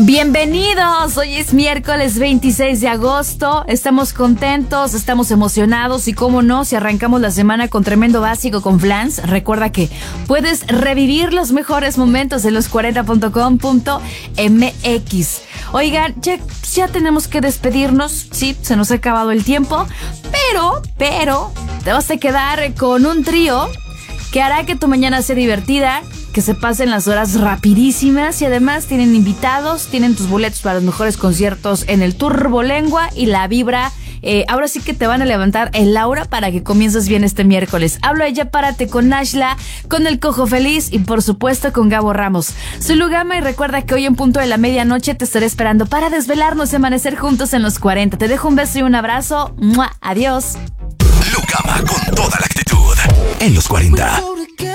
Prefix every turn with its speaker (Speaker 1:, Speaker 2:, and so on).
Speaker 1: Bienvenidos, hoy es miércoles 26 de agosto, estamos contentos, estamos emocionados y cómo no, si arrancamos la semana con tremendo básico con Flans, recuerda que puedes revivir los mejores momentos en los40.com.mx. Oigan, ya tenemos que despedirnos, sí, se nos ha acabado el tiempo, pero te vas a quedar con un trío que hará que tu mañana sea divertida, que se pasen las horas rapidísimas y además tienen invitados, tienen tus boletos para los mejores conciertos en el Turbolengua y La Vibra. Ahora sí que te van a levantar el aura para que comiences bien este miércoles. Hablo de Ya Párate con Ashla, con El Cojo Feliz y por supuesto con Gabo Ramos. Soy Lugama y recuerda que hoy en punto de la medianoche te estaré esperando para desvelarnos y amanecer juntos en los 40. Te dejo un beso y un abrazo. ¡Mua! Adiós.
Speaker 2: Lugama con toda la actitud en los 40.